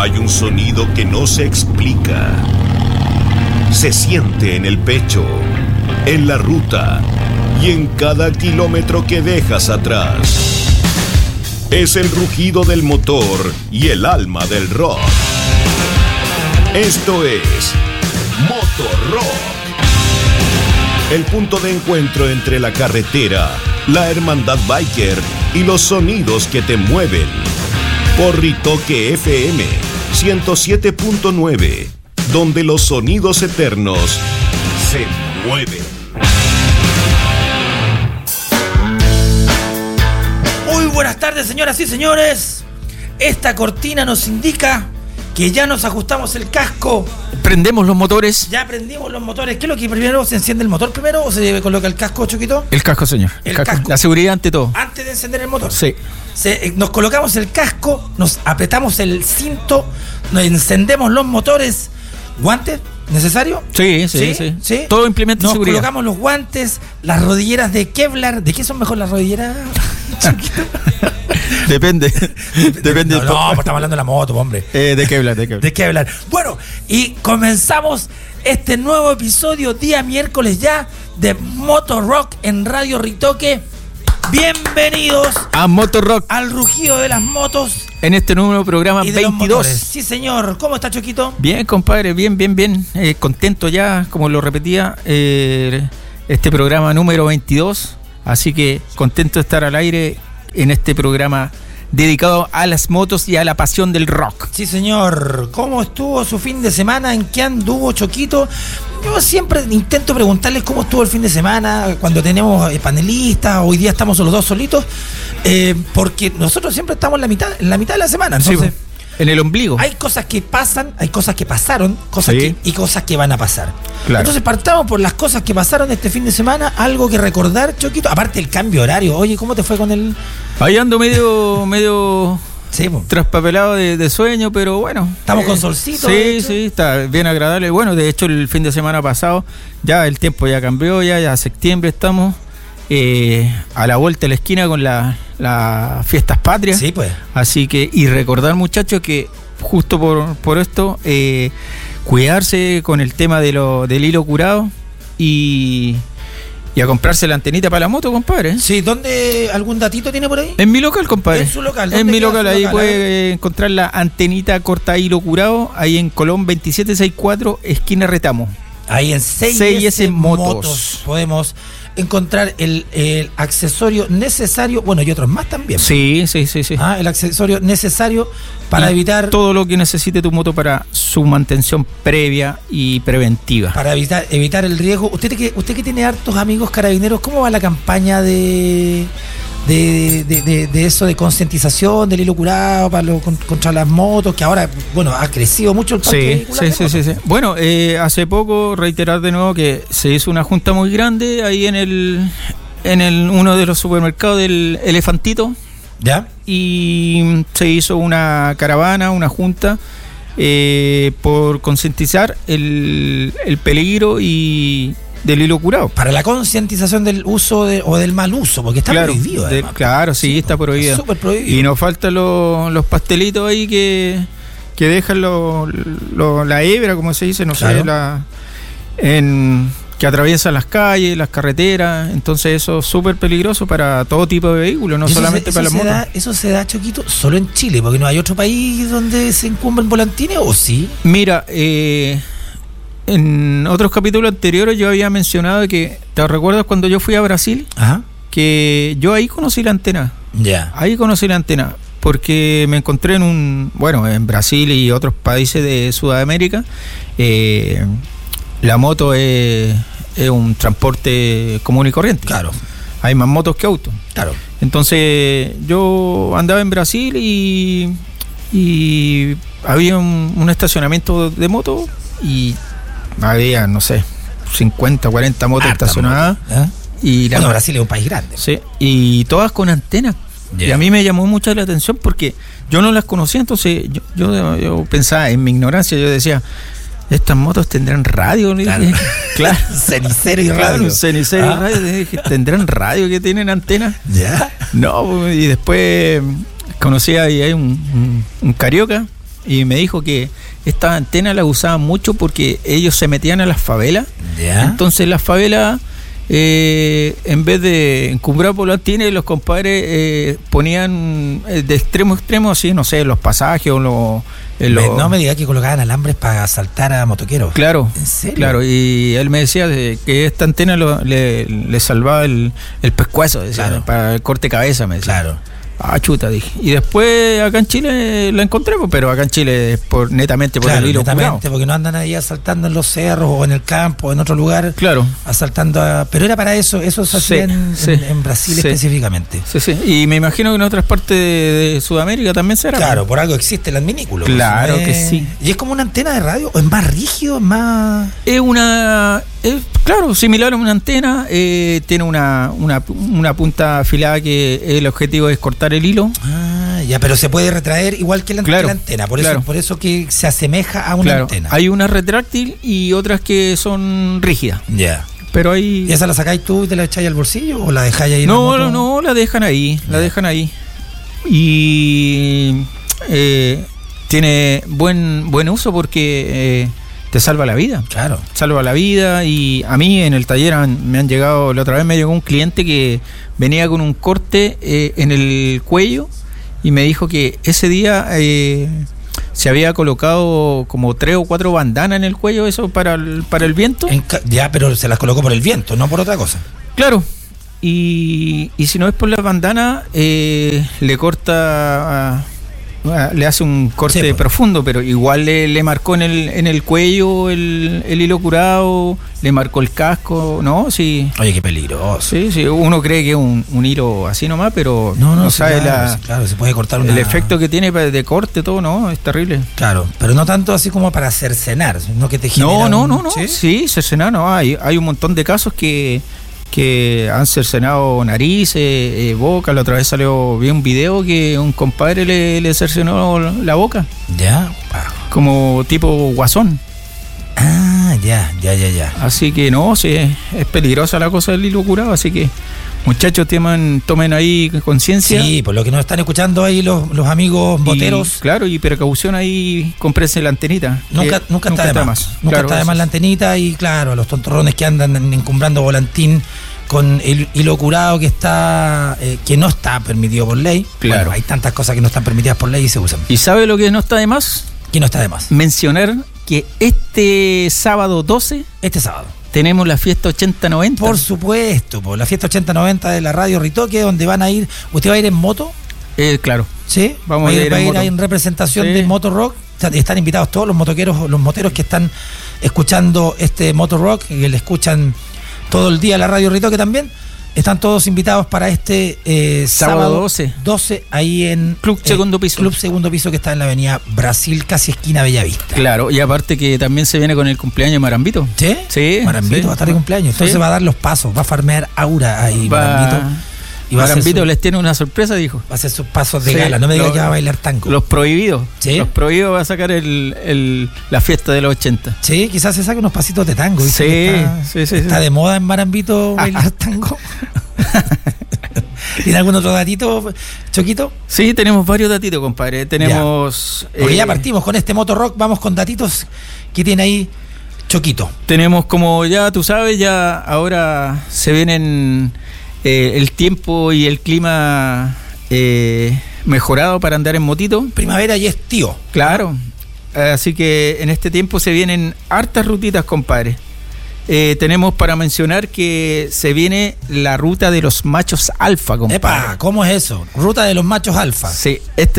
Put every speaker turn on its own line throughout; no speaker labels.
Hay un sonido que no se explica. Se siente en el pecho, en la ruta y en cada kilómetro que dejas atrás. Es el rugido del motor y el alma del rock. Esto es Motor Rock. El punto de encuentro entre la carretera, la hermandad biker y los sonidos que te mueven. Por Ritoque FM 107.9, donde los sonidos eternos se mueven.
Muy buenas tardes, señoras y señores. Esta cortina nos indica que ya nos ajustamos el casco.
Prendemos los motores.
Ya prendimos los motores. ¿Qué es lo que primero? ¿Se enciende el motor primero o se coloca el casco, Choquito?
El casco, señor.
El casco.
La seguridad ante todo.
Antes de encender el motor.
Sí.
Nos colocamos el casco, nos apretamos el cinto, nos encendemos los motores. ¿Guantes? ¿Necesario?
Sí. Todo implemento de seguridad.
Nos colocamos los guantes, las rodilleras de Kevlar. ¿De qué son mejor las rodilleras?
Depende. Depende.
No, pues estamos hablando de la moto, hombre.
De Kevlar.
De Kevlar. Bueno, y comenzamos este nuevo episodio, día miércoles ya, de Motor Rock en Radio Ritoque. Bienvenidos
a Motor Rock,
al rugido de las motos.
En este nuevo programa 22.
Sí, señor. ¿Cómo está, Choquito?
Bien, compadre, bien. Contento ya, como lo repetía, este programa número 22. Así que contento de estar al aire en este programa dedicado a las motos y a la pasión del rock.
Sí, señor. ¿Cómo estuvo su fin de semana? ¿En qué anduvo, Choquito? Yo siempre intento preguntarles cómo estuvo el fin de semana cuando tenemos panelistas. Hoy día estamos los dos solitos, porque nosotros siempre estamos en la mitad de la semana. Entonces,
sí, en el ombligo.
Hay cosas que pasan, hay cosas que pasaron, y cosas que van a pasar.
Claro.
Entonces partamos por las cosas que pasaron este fin de semana. Algo que recordar, Choquito. Aparte el cambio horario. Oye, ¿cómo te fue con el...?
Ahí ando medio
sí,
traspapelado de sueño, pero bueno.
Estamos con solcito.
Sí, está bien agradable. Bueno, de hecho el fin de semana pasado ya el tiempo ya cambió, ya septiembre estamos a la vuelta de la esquina con las fiestas patrias.
Sí, pues.
Así que, y recordar, muchachos, que justo por esto, cuidarse con el tema del hilo curado y a comprarse la antenita para la moto, compadre.
Sí, ¿dónde? ¿Algún datito tiene por ahí?
En mi local, compadre.
En su local.
En mi local, ahí puede encontrar la antenita corta hilo curado, ahí en Colón 2764, esquina Retamo.
Ahí en 6S Motos podemos encontrar el accesorio necesario, bueno, y otros más también.
Sí.
El accesorio necesario para evitar
todo lo que necesite tu moto para su mantención previa y preventiva.
Para evitar el riesgo. Usted que tiene hartos amigos carabineros, ¿cómo va la campaña de eso de concientización del hilo curado contra las motos, que ahora, bueno, ha crecido mucho el parque vehicular?
Sí. Bueno, hace poco, reiterar de nuevo que se hizo una junta muy grande ahí en uno de los supermercados del Elefantito.
¿Ya?
Y se hizo una caravana, una junta por concientizar el peligro y del hilo curado.
Para la concientización del uso o del mal uso, porque está prohibido.
Claro, sí, está prohibido.
Súper prohibido.
Y nos faltan los pastelitos ahí que dejan la hebra, como se dice, no sé, que atraviesan las calles, las carreteras. Entonces eso es súper peligroso para todo tipo de vehículos, no solamente para las motos.
¿Eso se da, Choquito, solo en Chile? Porque no hay otro país donde se incumben volantines, ¿o sí?
Mira, en otros capítulos anteriores yo había mencionado que, ¿te recuerdas cuando yo fui a Brasil?
Ajá.
Que yo ahí conocí la antena.
Ya.
Ahí conocí la antena, porque me encontré en Brasil y otros países de Sudamérica, la moto es un transporte común y corriente.
Claro.
Hay más motos que autos.
Claro.
Entonces yo andaba en Brasil y había un estacionamiento de moto y había, no sé, 50, 40 motos estacionadas. Y
Brasil es un país grande.
Sí, y todas con antenas. Yeah. Y a mí me llamó mucho la atención porque yo no las conocía, entonces yo pensaba en mi ignorancia, yo decía, ¿estas motos tendrán radio?
Claro. Cenicero y radio.
Claro, un cenicero y radio. ¿Tendrán radio que tienen antenas?
Ya.
No, y después conocí ahí un carioca y me dijo que esta antena la usaban mucho porque ellos se metían a las favelas.
¿Ya?
Entonces las favelas, en vez de encumbrar volantines, los compadres ponían de extremo a extremo, así, no sé, los pasajes o los...
No me digas que colocaban alambres para asaltar a motoqueros.
Claro,
¿En serio?
claro, y él me decía que esta antena le salvaba el pescuezo, decía,
Claro.
para el corte de cabeza, me decía.
Claro.
Ah, chuta, dije. Y después acá en Chile la encontré, pero acá en Chile es netamente por
Claro,
el hilo
netamente,
curado.
porque no andan ahí asaltando en los cerros o en el campo o en otro lugar.
Claro.
Asaltando a... Pero era para eso se hacía en Brasil
sí.
específicamente.
Sí, sí. Y me imagino que en otras partes de Sudamérica también será.
Claro, por algo existe el adminículo.
Claro
pues,
que sí.
¿Y es como una antena de radio? ¿O es más rígido? ¿Es más...?
Claro, similar a una antena, tiene una punta afilada que el objetivo es cortar el hilo.
Ah, ya, pero se puede retraer igual que la,
Claro,
que la antena. Por
claro.
eso que se asemeja a una
Claro,
antena.
hay una retráctil y otras que son rígidas.
Ya.
Pero hay...
¿Y esa la sacáis tú y te la echáis al bolsillo o la dejáis ahí en la moto?
No, la dejan ahí,
Ya.
la dejan ahí. Y tiene buen uso porque te salva la vida.
Claro.
Salva la vida. Y a mí en el taller me han llegado, la otra vez me llegó un cliente que venía con un corte en el cuello y me dijo que ese día se había colocado como 3 o 4 bandanas en el cuello, eso para el viento.
Ya, pero se las colocó por el viento, no por otra cosa.
Claro. Y si no es por las bandanas, le corta, le hace un corte
Sí, pues.
profundo, pero igual le marcó en el cuello el hilo curado, le marcó el casco, ¿no? Sí.
Oye, qué peligroso.
Sí, uno cree que es un hilo así nomás, pero
No, sí,
sabe
claro, se puede cortar
el efecto que tiene de corte, todo, ¿no? Es terrible.
Claro, pero no tanto así como para cercenar, no que te genera
No.
¿Sí?
Sí, cercenar, no. Hay un montón de casos que han cercenado narices, boca. La otra vez vi un video que un compadre le cercenó la boca,
Ya.
como tipo guasón.
Ah, ya.
Así que no, sí, es peligrosa la cosa del hilo curado, así que muchachos tomen ahí conciencia.
Sí, por lo que nos están escuchando ahí los amigos boteros.
Claro, y precaución ahí, cómprense la antenita.
Nunca está de más. Nunca
Claro,
está de más la antenita y claro, los tontorrones que andan encumbrando volantín con el hilo curado que no está permitido por ley.
Claro.
Bueno, hay tantas cosas que no están permitidas por ley y se usan.
¿Y sabe lo que no está de más?
¿Qué no está de más?
Mencionar que este sábado 12
Este sábado.
tenemos la fiesta 80-90.
Por supuesto, la fiesta 80-90 de la radio Ritoque, donde van a ir. ¿Usted va a ir en moto?
Claro.
Sí,
Vamos a ir en
va a ir
moto.
ahí en representación
Sí.
de Moto Rock. Están invitados todos los moteros que están escuchando este Moto Rock, que le escuchan todo el día la radio Ritoque también. Están todos invitados para este sábado 12 ahí en
Club Segundo Piso.
Club Segundo Piso, que está en la avenida Brasil, casi esquina Bellavista.
Claro, y aparte que también se viene con el cumpleaños de Marambito.
¿Sí?
Sí.
Marambito
sí.
va a estar de cumpleaños. Entonces
Sí.
va a dar los pasos, va a farmear aura ahí Marambito. Y va a hacer
Marambito les tiene una sorpresa, dijo.
Va a hacer sus pasos de
Sí,
gala. No me diga
los-
que va a bailar tango.
Los prohibidos.
¿Sí?
Los prohibidos va a sacar la fiesta de los 80.
Sí, quizás se saque unos pasitos de tango. ¿Viste?
Sí,
Que
sí.
está de moda en Marambito bailar tango. ¿Tiene algún otro datito, Choquito?
Sí, tenemos varios datitos, compadre. Tenemos...
Porque ya partimos con este Moto Rock, vamos con datitos que tiene ahí Choquito.
Tenemos, como ya tú sabes, ya ahora se vienen el tiempo y el clima mejorado para andar en motito.
Primavera y estío.
Claro. Así que en este tiempo se vienen hartas rutitas, compadre. Tenemos para mencionar que se viene la ruta de los machos alfa, compadre.
Epa, ¿cómo es eso? Ruta de los machos alfa.
Sí,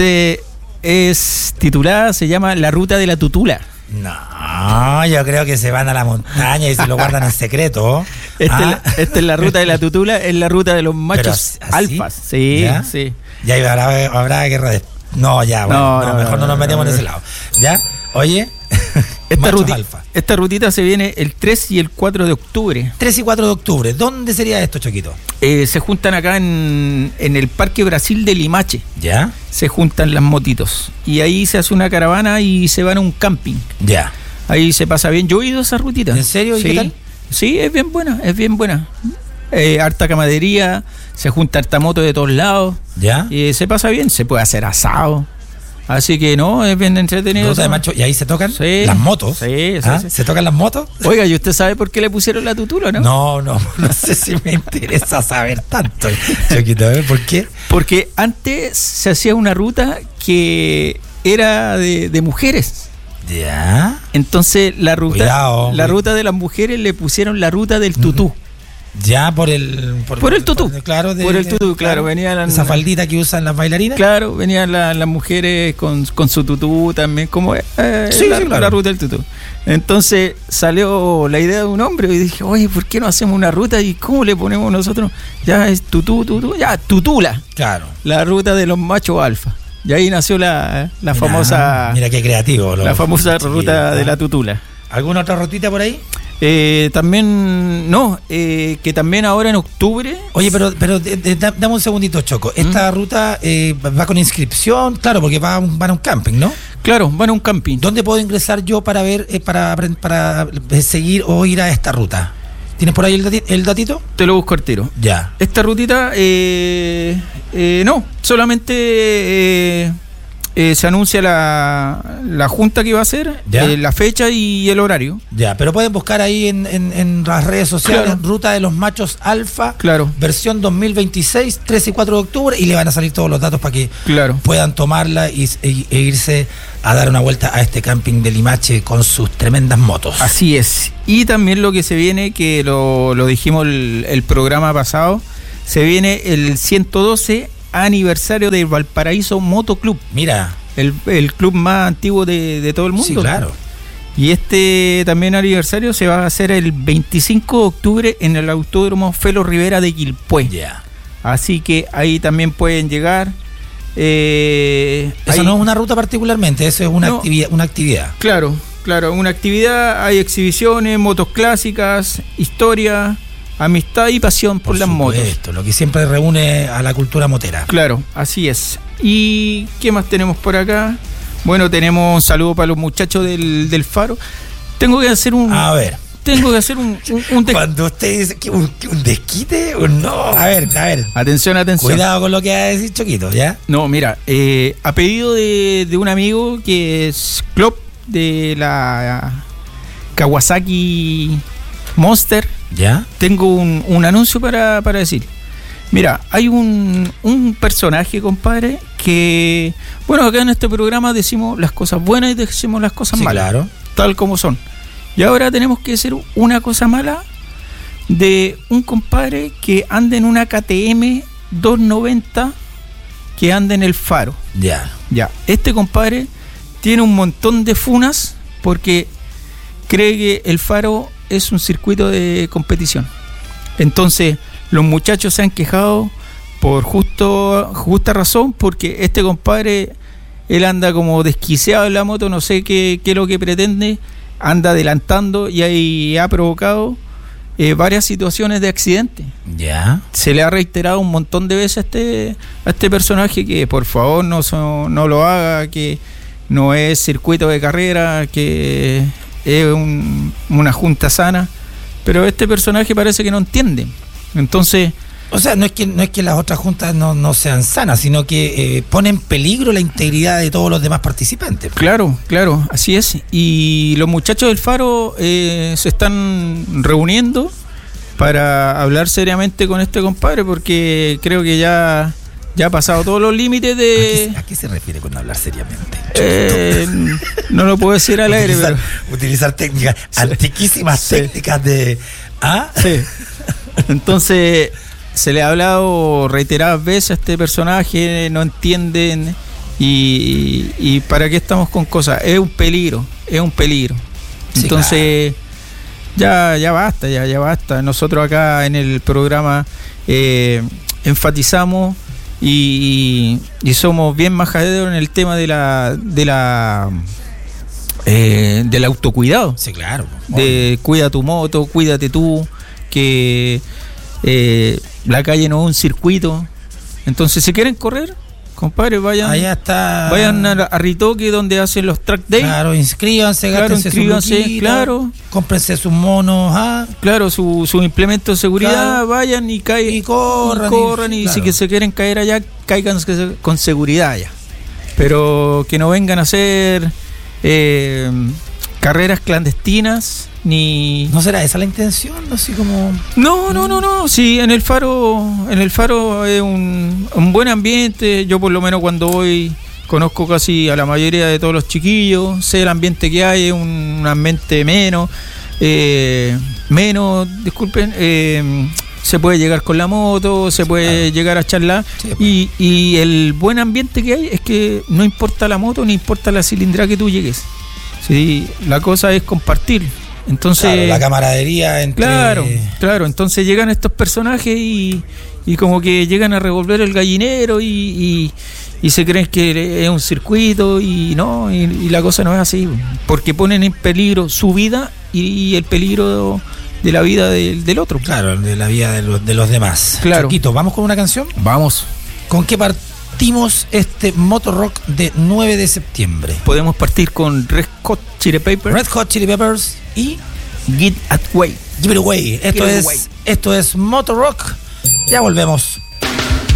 es titulada, se llama La Ruta de la Tutula.
No, yo creo que se van a la montaña y se lo guardan en secreto.
Esta es la ruta de la tutula, es la ruta de los machos
Pero, ¿así?
alfas. Sí,
¿Ya?
sí.
Ya habrá guerra de... No, ya, bueno,
No,
mejor no nos metemos en ese lado. ¿Ya? Oye, machos alfa.
Esta rutita se viene el 3 y el 4 de octubre.
3 y 4 de octubre. ¿Dónde sería esto, Choquito?
Se juntan acá en el Parque Brasil de Limache.
¿Ya?
Se juntan las motitos. Y ahí se hace una caravana y se van a un camping.
Ya.
Ahí se pasa bien. Yo he ido a esa rutita.
¿En serio? ¿Y
Sí.
qué tal?
Sí, es bien buena, es bien buena. Harta camaradería, se junta harta moto de todos lados.
¿Ya?
Se pasa bien, se puede hacer asado. Así que no, es bien entretenido.
Ruta de macho, y ahí se tocan las motos.
Sí.
¿Se tocan las motos?
Oiga, ¿y usted sabe por qué le pusieron la tutula, no?
No sé si me interesa saber tanto, Choquito, ¿por qué?
Porque antes se hacía una ruta que era de mujeres.
Ya.
Entonces la ruta de las mujeres le pusieron la ruta del tutú.
Ya, por el
tutú.
Claro,
por el tutú, claro. Venía
esa faldita que usan las bailarinas.
Claro, venían las mujeres con su tutú también, como la ruta del tutú. Entonces salió la idea de un hombre y dije, oye, ¿por qué no hacemos una ruta y cómo le ponemos nosotros? Ya es tutú, ya, tutula.
Claro.
La ruta de los machos alfa. Y ahí nació la famosa...
Mira qué creativo.
La famosa ruta de la tutula.
¿Alguna otra rutita por ahí?
También, que también ahora en octubre...
Oye, pero dame un segundito, Choco. Esta ruta va con inscripción, claro, porque van a un camping, ¿no?
Claro, van a un camping.
¿Dónde puedo ingresar yo para ver, para seguir o ir a esta ruta? ¿Tienes por ahí el datito?
Te lo busco al tiro.
Ya.
Esta rutita, no, solamente... se anuncia la junta que va a hacer, la fecha y el horario.
Ya, pero pueden buscar ahí en las redes sociales, claro. Ruta de los Machos Alfa,
claro.
Versión 2026, 3 y 4 de octubre, y le van a salir todos los datos para que puedan tomarla e irse a dar una vuelta a este camping de Limache con sus tremendas motos.
Así es. Y también lo que se viene, que lo dijimos el programa pasado, se viene el 112 aniversario del Valparaíso Moto Club.
Mira.
El club más antiguo de todo el mundo.
Sí, claro.
Y este también aniversario se va a hacer el 25 de octubre en el Autódromo Felo Rivera de Quilpué.
Ya.
Así que ahí también pueden llegar.
Eso no es una ruta particularmente, eso es una actividad.
Claro, una actividad. Hay exhibiciones, motos clásicas, historia, amistad y pasión por las motos.
Lo que siempre reúne a la cultura motera.
Claro, así es. ¿Y qué más tenemos por acá? Bueno, tenemos un saludo para los muchachos del Faro. Tengo que hacer un...
A ver.
Tengo que hacer un
Cuando usted dice que un desquite, no. A ver.
Atención.
Cuidado con lo que va a decir Choquito, ¿ya?
No, mira, a pedido de un amigo que es club de la Kawasaki Monster,
¿ya?
Tengo un anuncio para decir. Mira, hay un personaje, compadre, que, bueno, acá en este programa decimos las cosas buenas y decimos las cosas malas,
claro,
tal como son. Y ahora tenemos que decir una cosa mala de un compadre que anda en una KTM 290 que anda en el Faro.
Ya.
Este compadre tiene un montón de funas porque cree que el Faro es un circuito de competición. Entonces, los muchachos se han quejado por justa razón, porque este compadre, él anda como desquiciado en la moto, no sé qué es lo que pretende, anda adelantando y ahí ha provocado varias situaciones de accidente.
Ya.
Se le ha reiterado un montón de veces a este personaje que por favor no lo haga, que no es circuito de carrera, que es una junta sana, pero este personaje parece que no entiende. Entonces,
o sea, no es que las otras juntas no sean sanas, sino que ponen en peligro la integridad de todos los demás participantes.
Claro, así es. Y los muchachos del Faro se están reuniendo para hablar seriamente con este compadre, porque creo que ya ha pasado todos los límites de...
¿A qué se refiere con hablar seriamente?
No lo puedo decir al aire, pero...
Utilizar técnicas, antiquísimas técnicas de... ¿Ah?
Sí. Entonces, se le ha hablado reiteradas veces a este personaje, no entienden, y ¿para qué estamos con cosas? Es un peligro. Sí, entonces, claro. ya basta. Nosotros acá en el programa enfatizamos y somos bien majaderos en el tema del autocuidado.
Sí, claro.
De cuida tu moto, cuídate tú, que la calle no es un circuito. Entonces, si quieren correr, compadre, vayan a Ritoque, donde hacen los track days.
Claro, inscríbanse, gástense su luquita,
claro,
cómprense sus monos,
claro, su implemento de seguridad, claro. Vayan y corran, y
claro.
Si que se quieren caer allá, cáiganse con seguridad allá. pero que no vengan a hacer carreras clandestinas ni...
¿No será esa la intención? Así como...
No. Sí, en el Faro es un buen ambiente. Yo por lo menos cuando voy conozco casi a la mayoría de todos los chiquillos. Sé el ambiente que hay, es un ambiente se puede llegar con la moto, se puede llegar a charlar, sí, y el buen ambiente que hay es que no importa la moto ni importa la cilindrada que tú llegues. Sí, la cosa es compartir. Entonces,
claro, la camaradería entre...
Claro, entonces llegan estos personajes y como que llegan a revolver el gallinero y se creen que es un circuito y la cosa no es así, porque ponen en peligro su vida y el peligro de la vida del otro.
Claro, de la vida de los demás.
Claro.
Chiquito, ¿vamos con una canción?
Vamos.
¿Con qué partimos este Motorrock de 9 de septiembre?
Podemos partir con Red Hot Chili Peppers
y
Give It Away.
Esto es Motorrock. Ya volvemos.